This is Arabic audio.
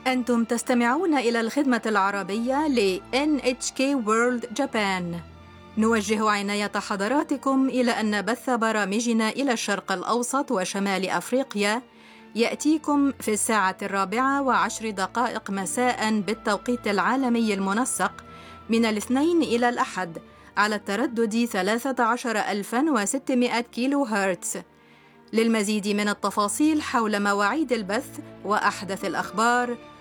أنتم تستمعون إلى الخدمة العربية ل NHK World Japan. نوجه عناية حضراتكم إلى أن بث برامجنا إلى الشرق الأوسط وشمال أفريقيا يأتيكم في 4:10 مساء بالتوقيت العالمي المنسق من الاثنين إلى الأحد على التردد 13600 كيلو هرتز. للمزيد من التفاصيل حول مواعيد البث وأحدث الأخبار